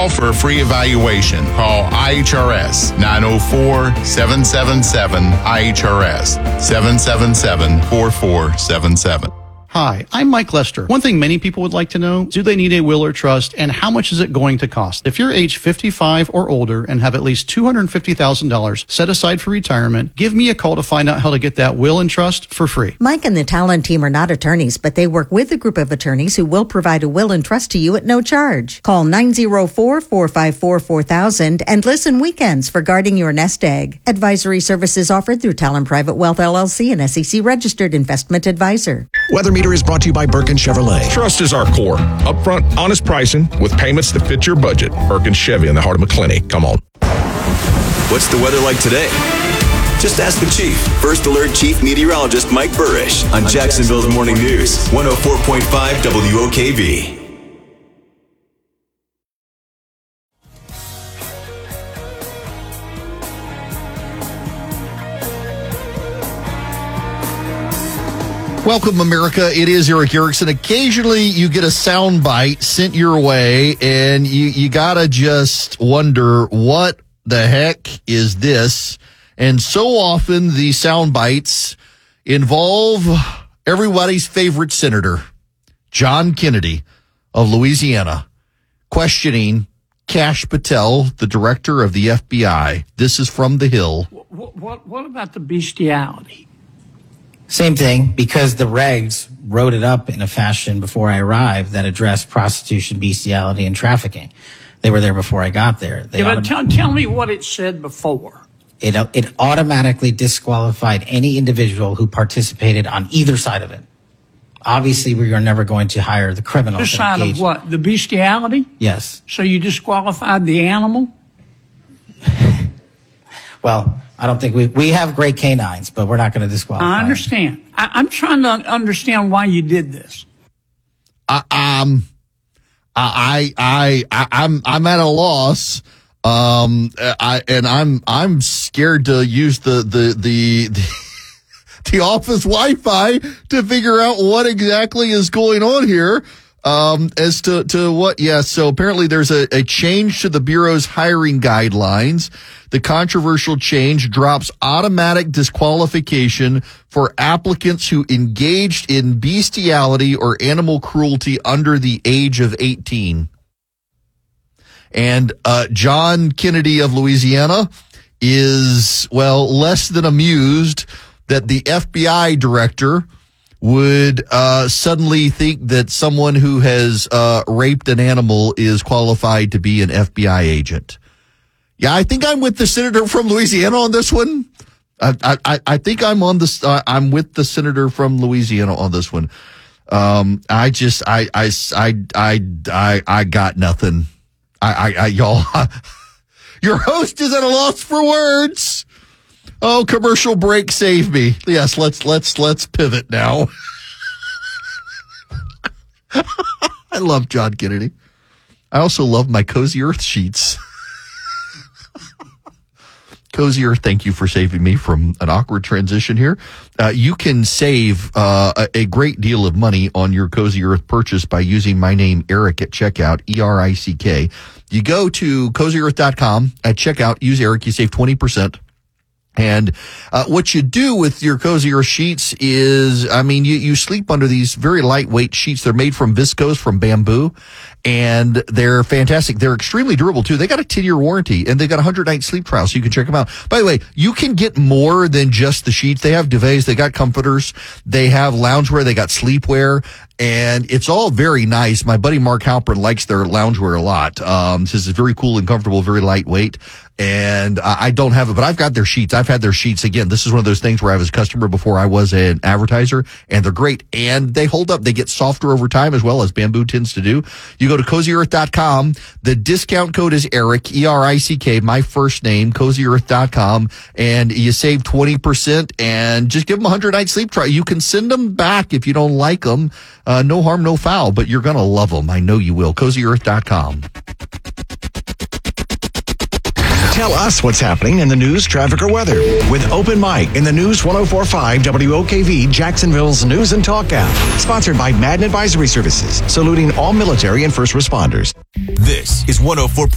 call for a free evaluation. Call IHRS 904-777-IHRS 777-4477. Hi, I'm Mike Lester. One thing many people would like to know, do they need a will or trust, and how much is it going to cost? If you're age 55 or older and have at least $250,000 set aside for retirement, give me a call to find out how to get that will and trust for free. Mike and the Talon team are not attorneys, but they work with a group of attorneys who will provide a will and trust to you at no charge. Call 904-454-4000 and listen weekends for guarding your nest egg. Advisory services offered through Talon Private Wealth LLC, an SEC registered investment advisor. Weather Meter is brought to you by Birkin Chevrolet. Trust is our core. Upfront, honest pricing with payments that fit your budget. Birkin Chevy in the heart of McClenny. Come on. What's the weather like today? Just ask the Chief. First Alert Chief Meteorologist Mike Burrish on Jacksonville's Morning News, 104.5 WOKV. Welcome, America. It is Eric Erickson. Occasionally, you get a soundbite sent your way, and you gotta just wonder, what the heck is this? And so often, the soundbites involve everybody's favorite senator, John Kennedy of Louisiana, questioning Kash Patel, the director of the FBI. This is from The Hill. What about the bestiality? Same thing, because the regs wrote it up in a fashion before I arrived that addressed prostitution, bestiality, and trafficking. They were there before I got there. Tell me what it said before. It automatically disqualified any individual who participated on either side of it. Obviously, we are never going to hire the criminals. The side of what? The bestiality? Yes. So you disqualified the animal? Well, I don't think we have great canines, but we're not going to disqualify. I understand. I'm trying to understand why you did this. I'm at a loss. I'm scared to use the office Wi-Fi to figure out what exactly is going on here. As to what, yeah, so apparently there's a change to the Bureau's hiring guidelines. The controversial change drops automatic disqualification for applicants who engaged in bestiality or animal cruelty under the age of 18. And John Kennedy of Louisiana is, well, less than amused that the FBI director would suddenly think that someone who has raped an animal is qualified to be an FBI agent. Yeah, I think I'm with the senator from Louisiana on this one. I think I'm on this. I'm with the senator from Louisiana on this one. I got nothing. Y'all, your host is at a loss for words. Oh, commercial break, save me. Yes, let's pivot now. I love John Kennedy. I also love my Cozy Earth sheets. Cozy Earth, thank you for saving me from an awkward transition here. You can save a great deal of money on your Cozy Earth purchase by using my name, Eric, at checkout, ERICK. You go to CozyEarth.com at checkout, use Eric, you save 20%. And what you do with your Cozy Earth sheets is, I mean, you sleep under these very lightweight sheets. They're made from viscose, from bamboo, and they're fantastic. They're extremely durable, too. They got a 10-year warranty, and they got a 100-night sleep trial, so you can check them out. By the way, you can get more than just the sheets. They have duvets, they got comforters, they have loungewear, they got sleepwear, and it's all very nice. My buddy Mark Halpern likes their loungewear a lot. Says it's very cool and comfortable, very lightweight. And I don't have it, but I've got their sheets. I've had their sheets. Again, this is one of those things where I was a customer before I was an advertiser, and they're great. And they hold up. They get softer over time, as well as bamboo tends to do. You go to CozyEarth.com. The discount code is Eric, ERICK, my first name, CozyEarth.com. And you save 20%, and just give them a 100-night sleep trial. You can send them back if you don't like them. No harm, no foul, but you're going to love them. I know you will. CozyEarth.com. Tell us what's happening in the news, traffic, or weather with Open Mic in the News 104.5 WOKV, Jacksonville's News and Talk app. Sponsored by Madden Advisory Services, saluting all military and first responders. This is 104.